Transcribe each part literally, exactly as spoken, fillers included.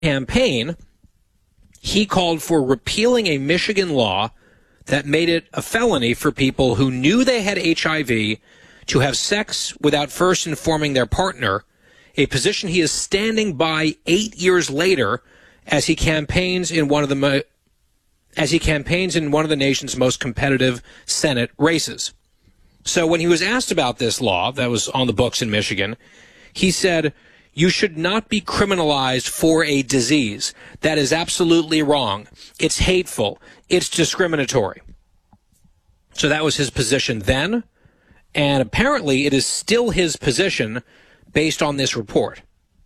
campaign, he called for repealing a Michigan law that made it a felony for people who knew they had H I V to have sex without first informing their partner, a position he is standing by eight years later as he campaigns in one of the mo- as he campaigns in one of the nation's most competitive Senate races. So when he was asked about this law that was on the books in Michigan, he said, "You should not be criminalized for a disease. That is absolutely wrong. It's hateful. It's discriminatory." So that was his position then, and apparently it is still his position based on this report.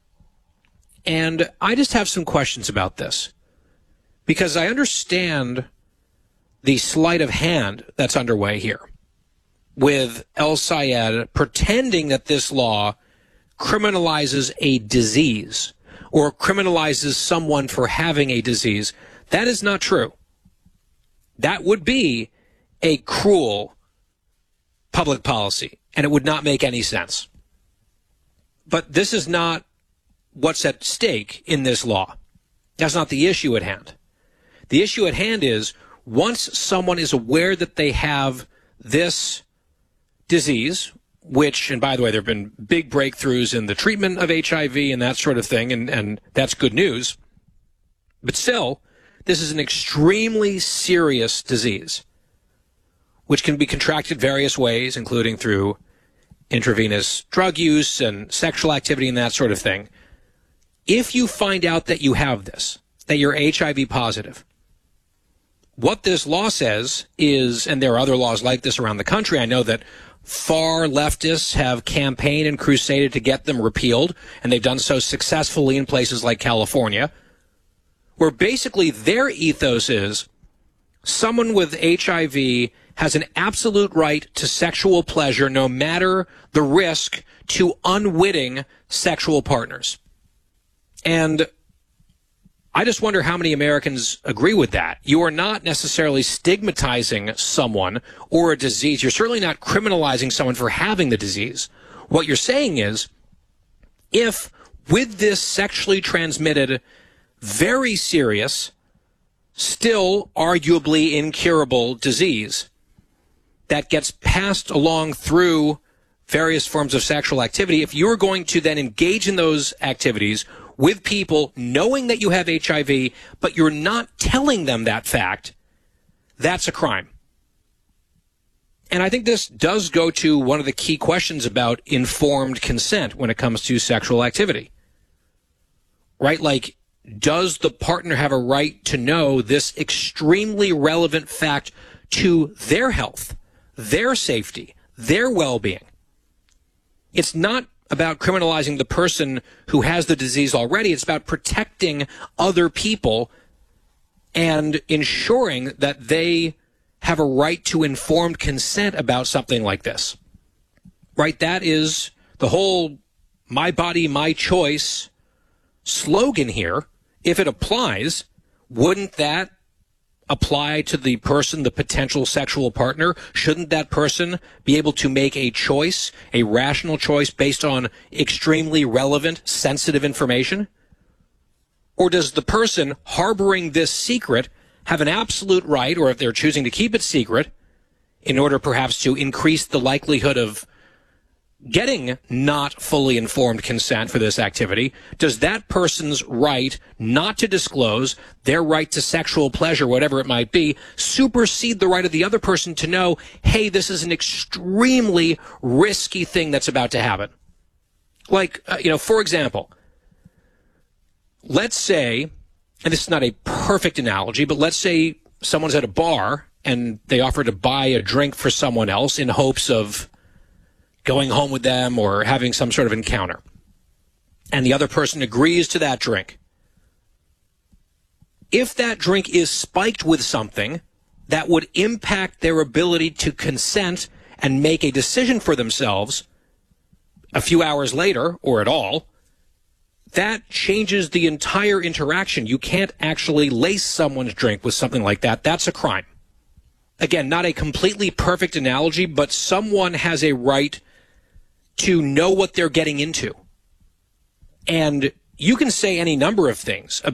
And I just have some questions about this, because I understand the sleight of hand that's underway here with El-Sayed pretending that this law criminalizes a disease or criminalizes someone for having a disease. That is not true. That would be a cruel public policy, and it would not make any sense. But this is not what's at stake in this law. That's not the issue at hand. The issue at hand is once someone is aware that they have this disease, which, and by the way, there have been big breakthroughs in the treatment of H I V and that sort of thing, and, and that's good news. But still, this is an extremely serious disease, which can be contracted various ways, including through intravenous drug use and sexual activity and that sort of thing. If you find out that you have this, that you're H I V positive, what this law says is, and there are other laws like this around the country, I know that far leftists have campaigned and crusaded to get them repealed, and they've done so successfully in places like California, where basically their ethos is someone with H I V has an absolute right to sexual pleasure no matter the risk to unwitting sexual partners. And I just wonder how many Americans agree with that. You are not necessarily stigmatizing someone or a disease. You're certainly not criminalizing someone for having the disease. What you're saying is, if with this sexually transmitted, very serious, still arguably incurable disease that gets passed along through various forms of sexual activity, if you're going to then engage in those activities with people knowing that you have H I V, but you're not telling them that fact, that's a crime. And I think this does go to one of the key questions about informed consent when it comes to sexual activity. Right? Like, does the partner have a right to know this extremely relevant fact to their health, their safety, their well-being? It's not about criminalizing the person who has the disease already. It's about protecting other people and ensuring that they have a right to informed consent about something like this. Right? That is the whole my body, my choice slogan here. If it applies, wouldn't that apply to the person, the potential sexual partner? Shouldn't that person be able to make a choice, a rational choice based on extremely relevant, sensitive information? Or does the person harboring this secret have an absolute right, or if they're choosing to keep it secret, in order perhaps to increase the likelihood of getting not fully informed consent for this activity, does that person's right not to disclose, their right to sexual pleasure, whatever it might be, supersede the right of the other person to know, hey, this is an extremely risky thing that's about to happen? Like, uh, you know, for example, let's say, and this is not a perfect analogy, but let's say someone's at a bar and they offer to buy a drink for someone else in hopes of going home with them or having some sort of encounter. And the other person agrees to that drink. If that drink is spiked with something that would impact their ability to consent and make a decision for themselves a few hours later, or at all, that changes the entire interaction. You can't actually lace someone's drink with something like that. That's a crime. Again, not a completely perfect analogy, but someone has a right to know what they're getting into. And you can say any number of things